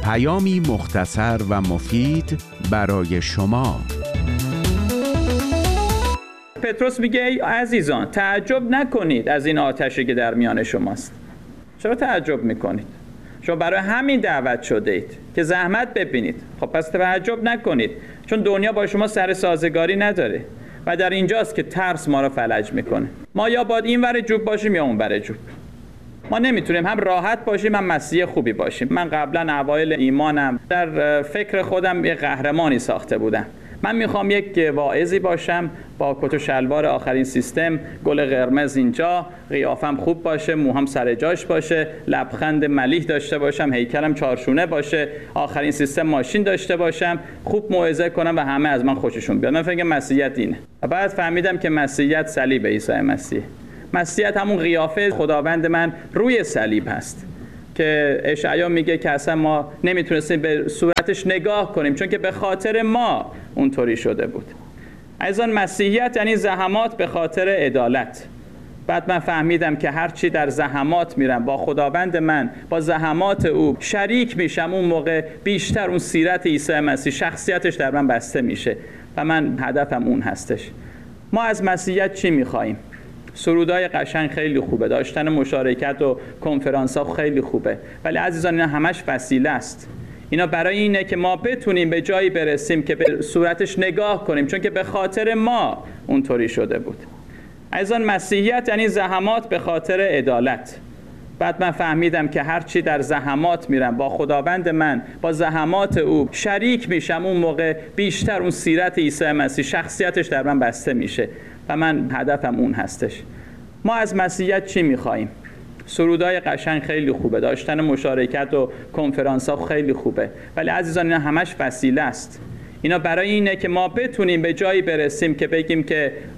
پیامی مختصر و مفید برای شما. پتروس میگه ای عزیزان تعجب نکنید از این آتشی که در میان شماست. چرا تعجب میکنید؟ شما برای همین دعوت شده اید که زحمت ببینید. خب پس تعجب نکنید، چون دنیا با شما سر سازگاری نداره و در اینجاست که ترس ما رو فلج میکنه. ما یا باید این ور جوب باشیم یا اون ور جوب. ما نمیتونیم هم راحت باشیم هم مسیح خوبی باشیم. من قبلا اوایل ایمانم در فکر خودم یه قهرمانی ساخته بودم. من میخوام یک واعظی باشم با کت و شلوار آخرین سیستم، گل قرمز اینجا، قیافم خوب باشه، موهام سر جاش باشه، لبخند ملیح داشته باشم، هیکلم چارشونه باشه، آخرین سیستم ماشین داشته باشم، خوب موعظه کنم و همه از من خوششون بیاد. من فکر مسیحیت اینه. و بعد فهمیدم که مسیحیت صلیب عیسی مسیح. مسیحیت همون قیافه خداوند من روی صلیب هست که اشعیا میگه که اصلا ما نمیتونستیم به صورتش نگاه کنیم چون که به خاطر ما اونطوری شده بود. عزیزان مسیحیت یعنی زحمات به خاطر عدالت. بعد من فهمیدم که هر چی در زحمات میرم با خداوند من، با زحمات او شریک میشم، اون موقع بیشتر اون سیرت عیسی مسیح، شخصیتش در من بسته میشه و من هدفم اون هستش. ما از مسیحیت چی میخواییم؟ سرودای قشنگ خیلی خوبه، داشتن مشارکت و کنفرانس ها خیلی خوبه، ولی عزیزان اینا همش وسیله است. اینا برای اینه که ما بتونیم به جایی برسیم که به صورتش نگاه کنیم چون که به خاطر ما اونطوری شده بود. عزیزان مسیحیت یعنی زحمات به خاطر عدالت. بعد من فهمیدم که هر چی در زحمات میرم با خداوند من، با زحمات او شریک میشم، اون موقع بیشتر اون سیرت عیسی مسیح، شخصیتش در من بسته میشه و من هدفم اون هستش. ما از مسیحیت چی میخواییم؟ سرودای قشنگ خیلی خوبه، داشتن مشارکت و کنفرانس ها خیلی خوبه، ولی عزیزان اینا همش وسیله است. اینا برای اینه که ما بتونیم به جایی برسیم که بگیم که